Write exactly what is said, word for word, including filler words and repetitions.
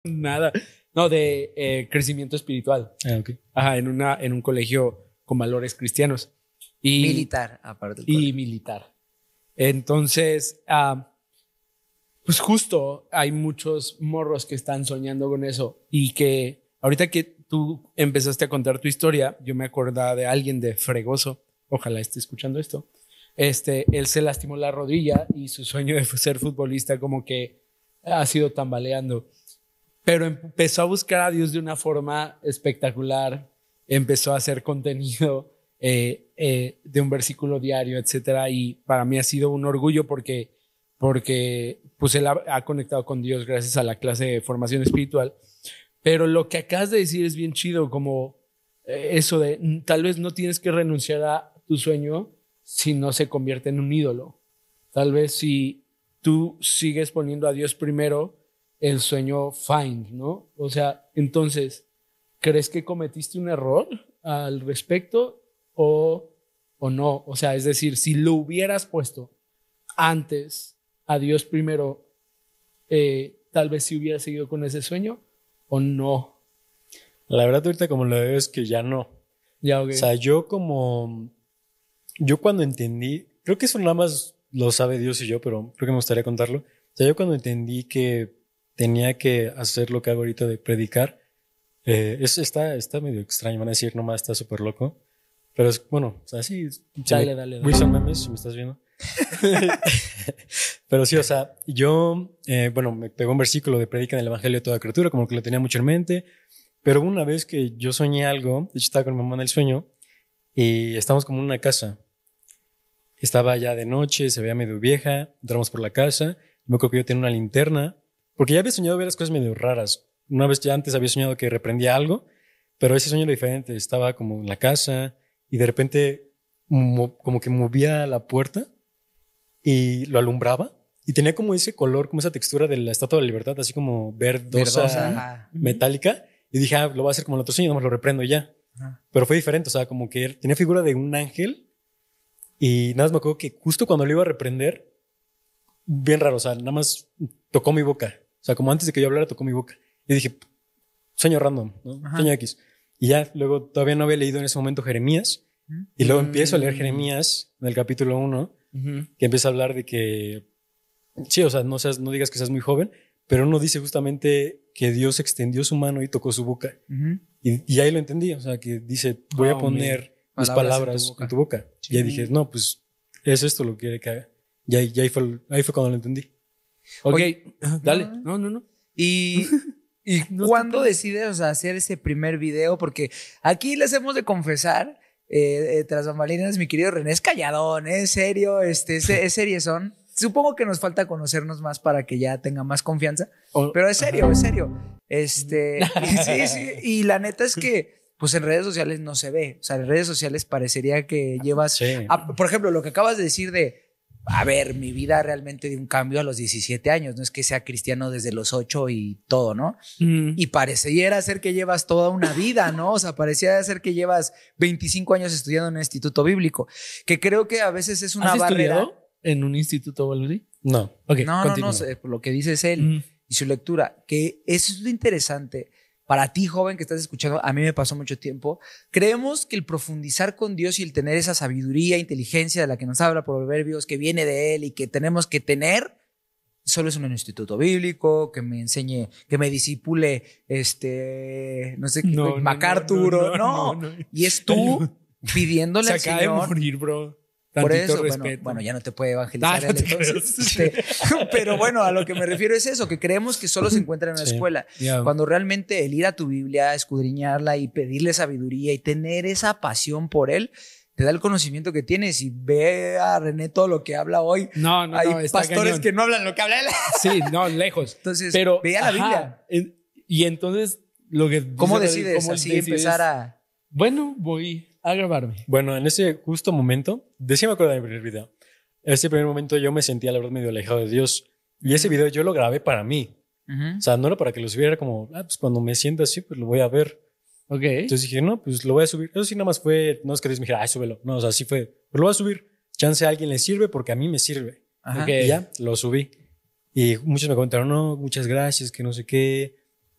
Nada. No, de eh, crecimiento espiritual. Ah, ok. Ajá, en, una, en un colegio con valores cristianos. Y, Militar, aparte del y colegio. militar. Entonces, ah, pues justo hay muchos morros que están soñando con eso y que ahorita que tú empezaste a contar tu historia, yo me acordaba de alguien de Fregoso, ojalá esté escuchando esto. Este, él se lastimó la rodilla y su sueño de ser futbolista como que ha sido tambaleando. Pero empezó a buscar a Dios de una forma espectacular, empezó a hacer contenido eh, eh, de un versículo diario, etcétera. Y para mí ha sido un orgullo porque, porque pues él ha, ha conectado con Dios gracias a la clase de formación espiritual. Pero lo que acabas de decir es bien chido, como eh, eso de mm, tal vez no tienes que renunciar a tu sueño si no se convierte en un ídolo. Tal vez si tú sigues poniendo a Dios primero, el sueño find, ¿no? O sea, entonces, ¿crees que cometiste un error al respecto o, o no? O sea, es decir, si lo hubieras puesto antes a Dios primero, eh, tal vez si hubieras seguido con ese sueño o no. La verdad, ahorita como lo veo es que ya no. Ya, okay. O sea, yo como... Yo cuando entendí... Creo que eso nada más lo sabe Dios y yo, pero creo que me gustaría contarlo. O sea, yo cuando entendí que tenía que hacer lo que hago ahorita de predicar, eh, eso está, está medio extraño. Van a decir, nomás está súper loco. Pero es, bueno, o sea, sí. Dale, me, dale, dale. Wilson Memes, si me estás viendo. Pero sí, o sea, yo, eh, bueno, me pegó un versículo de predica en el evangelio de toda criatura, como que lo tenía mucho en mente. Pero una vez que yo soñé algo, de hecho estaba con mi mamá en el sueño, y estábamos como en una casa. Estaba ya de noche, se veía medio vieja, entramos por la casa, me acuerdo que yo tenía una linterna, porque ya había soñado ver las cosas medio raras. Una vez ya antes había soñado que reprendía algo, pero ese sueño era diferente. Estaba como en la casa y de repente mo- como que movía la puerta y lo alumbraba y tenía como ese color, como esa textura de la Estatua de la Libertad, así como verdosa, Verdosa, ajá. metálica. Y dije, ah, lo voy a hacer como el otro sueño, nomás lo reprendo y ya. Ajá. Pero fue diferente, o sea, como que tenía figura de un ángel y nada más me acuerdo que justo cuando lo iba a reprender, bien raro, o sea, nada más tocó mi boca. O sea, como antes de que yo hablara, tocó mi boca. Y dije, sueño random, ¿no? Ajá. Sueño X. Y ya, luego todavía no había leído en ese momento Jeremías. Y luego Mm. empiezo a leer Jeremías en el capítulo uno, Uh-huh. que empieza a hablar de que, sí, o sea, no, seas, no digas que seas muy joven, pero uno dice justamente que Dios extendió su mano y tocó su boca. Ujú. Y, y ahí lo entendí, o sea, que dice, voy a Oh, poner mis Palabras palabras en tu boca. en tu boca. Sí. Y ahí dije, no, pues es esto lo que quiere que haga. Y ahí, y ahí, fue, ahí fue cuando lo entendí. Ok, Oye, dale. no. No, no, no. Y, Y no ¿cuándo te- decides, o sea, hacer ese primer video? Porque aquí les hemos de confesar, eh, eh, tras bambalinas, mi querido René es calladón, ¿eh? Es serio, este, es, es seriezón. Supongo que nos falta conocernos más para que ya tenga más confianza, o- pero es serio, ajá. es serio. Este, y sí, sí, y la neta es que, pues en redes sociales no se ve. O sea, en redes sociales parecería que llevas, Sí. ah, por ejemplo, lo que acabas de decir de, a ver, mi vida realmente dio un cambio a los diecisiete años, no es que sea cristiano desde los ocho y todo, ¿no? Mm. Y pareciera ser que llevas toda una vida, ¿no? O sea, pareciera ser que llevas veinticinco años estudiando en un instituto bíblico, que creo que a veces es una ¿Has barrera. estudiado en un instituto o algo así? No. Ok, No, no, continúa. no, sé, por lo que dice es él Mm. y su lectura, que eso es lo interesante. Para ti, joven, que estás escuchando, a mí me pasó mucho tiempo. Creemos que el profundizar con Dios y el tener esa sabiduría, inteligencia de la que nos habla Proverbios, que viene de Él y que tenemos que tener, solo es un instituto bíblico, que me enseñe, que me disipule, este, no sé, No, no, MacArthur. no, No, no, no, no. Y es tú pidiéndole Se al acaba de Señor. morir, bro. Por Tantito eso, bueno, respeto. bueno, ya no te puede evangelizar Ah, no él, te entonces. creas. este, pero bueno, a lo que me refiero es eso, que creemos que solo se encuentra en la Sí. escuela. Ya. Cuando realmente el ir a tu Biblia, escudriñarla y pedirle sabiduría y tener esa pasión por él, te da el conocimiento que tienes. Y ve a René todo lo que habla hoy. No, no, Hay no, está pastores cañón. que no hablan lo que habla él. Sí, no, lejos. Entonces, Pero, ve a la ajá, Biblia. en- y entonces, lo que... ¿Cómo dice- decides cómo así decides, empezar a...? Bueno, voy a grabarme. Bueno, en ese justo momento, de sí me acuerdo de mi primer video. En ese primer momento yo me sentía, la verdad, medio alejado de Dios. Y ese video yo lo grabé para mí. Ujú. O sea, no era para que lo subiera, era como, ah, pues cuando me sienta así, pues lo voy a ver. Ok. Entonces dije, no, pues lo voy a subir. Eso sí, nada más fue, no es que Dios me dijera, ay, súbelo. No, o sea, sí fue, pero lo voy a subir. Chance a alguien le sirve porque a mí me sirve. Ajá. Ok. Y ya, lo subí. Y muchos me comentaron, no, muchas gracias, que no sé qué.